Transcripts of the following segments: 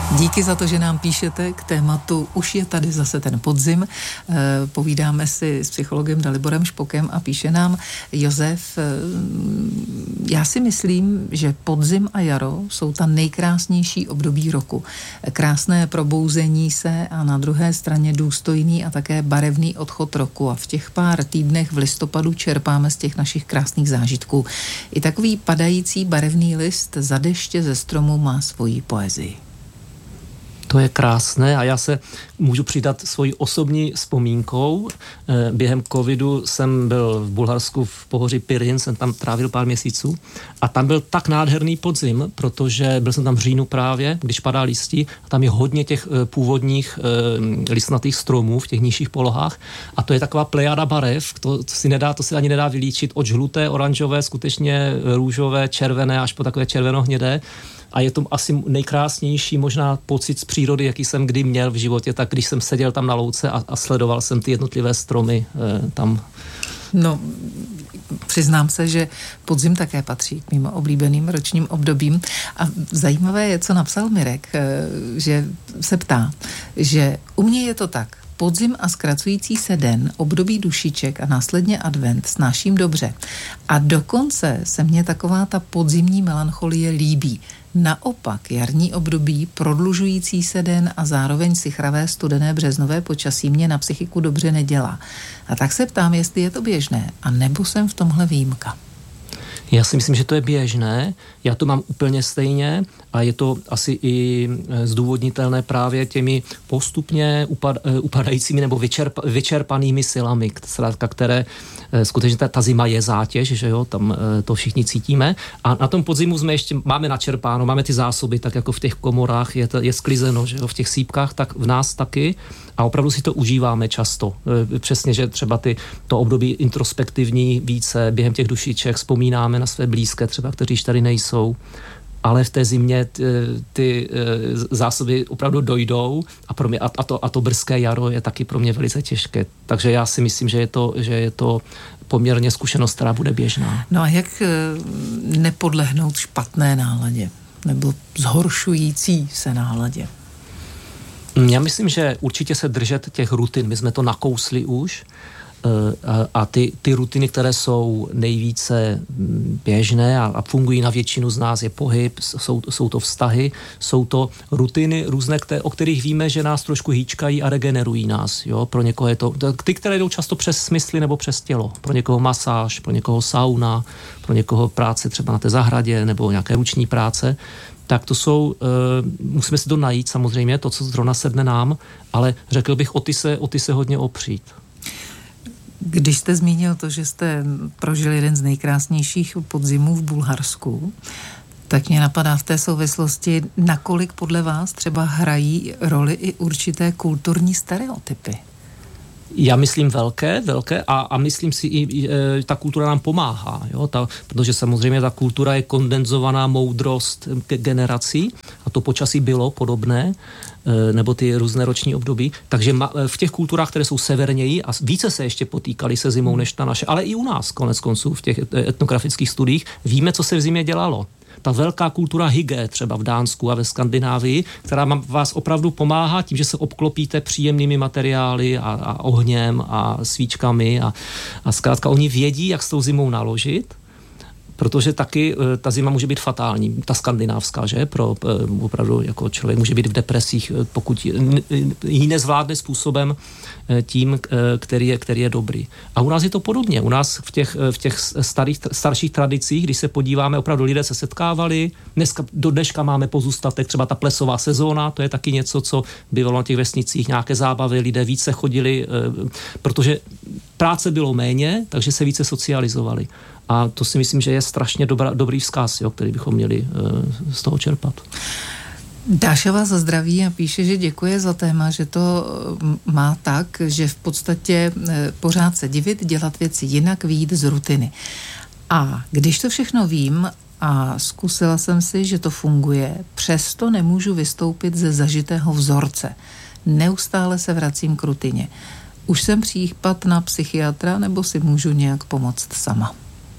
Díky za to, že nám píšete k tématu Už je tady zase ten podzim. Povídáme si s psychologem Daliborem Špokem a píše nám Josef, já si myslím, že podzim a jaro jsou ta nejkrásnější období roku. Krásné probouzení se a na druhé straně důstojný a také barevný odchod roku a v těch pár týdnech v listopadu čerpáme z těch našich krásných zážitků. I takový padající barevný list za deště ze stromu má svoji poezii. To je krásné a já se můžu přidat svojí osobní vzpomínkou. Během covidu jsem byl v Bulharsku v pohoří Pirin, jsem tam trávil pár měsíců a tam byl tak nádherný podzim, protože byl jsem tam v říjnu právě, když padá listí a tam je hodně těch původních listnatých stromů v těch nižších polohách a to je taková plejada barev, to se ani nedá vylíčit od žluté, oranžové, skutečně růžové, červené až po takové červenohnědé. A je to asi nejkrásnější možná pocit z přírody, jaký jsem kdy měl v životě, tak když jsem seděl tam na louce a sledoval jsem ty jednotlivé stromy tam. No, přiznám se, že podzim také patří k mým oblíbeným ročním obdobím. A zajímavé je, co napsal Mirek, že se ptá, že u mě je to tak. Podzim a zkracující se den, období dušiček a následně advent snáším dobře. A dokonce se mně taková ta podzimní melancholie líbí. Naopak jarní období, prodlužující se den a zároveň sichravé studené březnové počasí mě na psychiku dobře nedělá. A tak se ptám, jestli je to běžné, a nebo jsem v tomhle výjimka. Já si myslím, že to je běžné, já to mám úplně stejně a je to asi i zdůvodnitelné právě těmi postupně upadajícími nebo vyčerpanými silami, které skutečně ta zima je zátěž, že jo, tam to všichni cítíme a na tom podzimu jsme ještě máme načerpáno, máme ty zásoby, tak jako v těch komorách je sklizeno, že jo, v těch sýpkách, tak v nás taky a opravdu si to užíváme často. Přesně, že třeba to období introspektivní více během těch dušiček vzpomínáme na své blízké třeba, kteří tady nejsou, ale v té zimě ty zásoby opravdu dojdou a pro mě a to brzké jaro je taky pro mě velice těžké. Takže já si myslím, že je to poměrně zkušenost, která bude běžná. No a jak nepodlehnout špatné náladě nebo zhoršující se náladě? Já myslím, že určitě se držet těch rutin. My jsme to nakousli už a ty rutiny, které jsou nejvíce běžné a fungují na většinu z nás, je pohyb, jsou to vztahy, jsou to rutiny různé, o kterých víme, že nás trošku hýčkají a regenerují nás. Jo? Pro někoho je to ty, které jdou často přes smysly nebo přes tělo. Pro někoho masáž, pro někoho sauna, pro někoho práce třeba na té zahradě nebo nějaké ruční práce. Tak to jsou, musíme si to najít samozřejmě, to, co zrovna sedne nám, ale řekl bych, o ty se hodně opřít. Když jste zmínil to, že jste prožil jeden z nejkrásnějších podzimů v Bulharsku, tak mě napadá v té souvislosti, nakolik podle vás třeba hrají roli i určité kulturní stereotypy? Já myslím velké a myslím si i ta kultura nám pomáhá, jo? Protože samozřejmě ta kultura je kondenzovaná moudrost generací a to počasí bylo podobné, nebo ty různé roční období. Takže v těch kulturách, které jsou severněji a více se ještě potýkali se zimou než ta naše, ale i u nás konec konců v těch etnografických studiích víme, co se v zimě dělalo. Ta velká kultura hygge třeba v Dánsku a ve Skandinávii, která vás opravdu pomáhá tím, že se obklopíte příjemnými materiály a ohněm a svíčkami a zkrátka oni vědí, jak s tou zimou naložit, protože taky ta zima může být fatální, ta skandinávská, že? Pro opravdu jako člověk může být v depresích, pokud ji nezvládne způsobem tím, který je dobrý. A u nás je to podobně. U nás v těch starších tradicích, když se podíváme, opravdu lidé se setkávali, do dneška máme pozůstatek, třeba ta plesová sezóna, to je taky něco, co bývalo na těch vesnicích, nějaké zábavy, lidé více chodili, protože práce bylo méně, takže se více socializovali. A to si myslím, že je strašně dobrý vzkaz, jo, který bychom měli z toho čerpat. Dáša vás zdraví a píše, že děkuje za téma, že to má tak, že v podstatě pořád se divit, dělat věci jinak, vyjít z rutiny. A když to všechno vím a zkusila jsem si, že to funguje, přesto nemůžu vystoupit ze zažitého vzorce. Neustále se vracím k rutině. Už jsem případ na psychiatra, nebo si můžu nějak pomoct sama?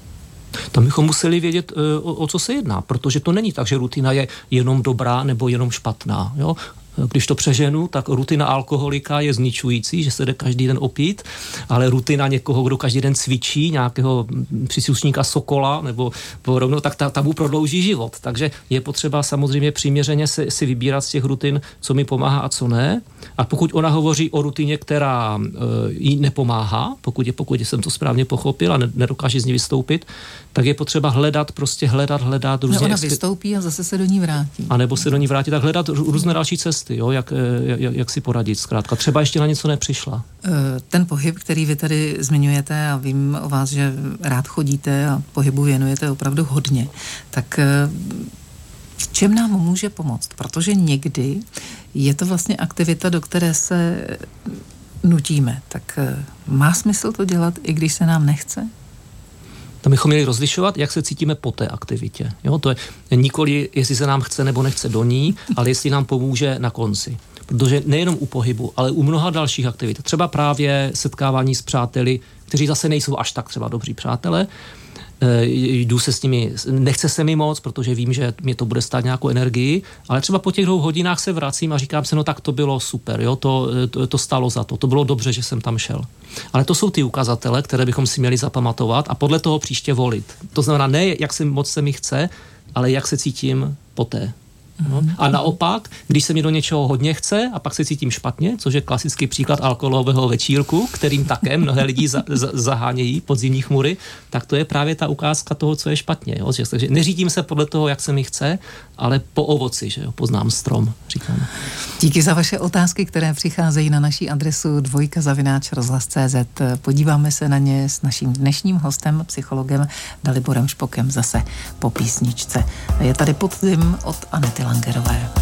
Tam bychom museli vědět, o co se jedná, protože to není tak, že rutina je jenom dobrá nebo jenom špatná. Jo? Když to přeženu, tak rutina alkoholika je zničující, že se jde každý den opít, ale rutina někoho, kdo každý den cvičí, nějakého příslušníka Sokola nebo rovnou, tak ta mu prodlouží život. Takže je potřeba samozřejmě přiměřeně si vybírat z těch rutin, co mi pomáhá a co ne. A pokud ona hovoří o rutině, která jí nepomáhá, pokud jsem to správně pochopil a nedokáže z ní vystoupit, tak je potřeba hledat různě. No ona vystoupí a zase se do ní vrátí. A nebo se do ní vrátí, tak hledat různé další cesty, jo, jak si poradit zkrátka. Třeba ještě na něco nepřišla. Ten pohyb, který vy tady zmiňujete, a vím o vás, že rád chodíte a pohybu věnujete opravdu hodně, tak v čem nám může pomoct? Protože někdy je to vlastně aktivita, do které se nutíme. Tak má smysl to dělat, i když se nám nechce? Tam bychom měli rozlišovat, jak se cítíme po té aktivitě. Jo, to je nikoli, jestli se nám chce nebo nechce do ní, ale jestli nám pomůže na konci. Protože nejenom u pohybu, ale u mnoha dalších aktivit. Třeba právě setkávání s přáteli, kteří zase nejsou až tak třeba dobří přátelé. Jdu se s nimi, nechce se mi moc, protože vím, že mě to bude stát nějakou energii, ale třeba po těch 2 hodinách se vracím a říkám se, no tak to bylo super, jo, to stálo za to bylo dobře, že jsem tam šel. Ale to jsou ty ukazatele, které bychom si měli zapamatovat a podle toho příště volit. To znamená ne, jak moc se mi chce, ale jak se cítím poté. No. A naopak, když se mi do něčeho hodně chce a pak se cítím špatně, což je klasický příklad alkoholového večírku, kterým také mnohé lidi zahánějí podzimní chmury, tak to je právě ta ukázka toho, co je špatně. Jo? Takže neřídím se podle toho, jak se mi chce, ale po ovoci, že jo? Poznám strom, říkám. Díky za vaše otázky, které přicházejí na naší adresu dvojka@rozhlas.cz. Podíváme se na ně s naším dnešním hostem, psychologem Daliborem Špokem, zase po písničce. Je tady Podzim od Anety Langerové.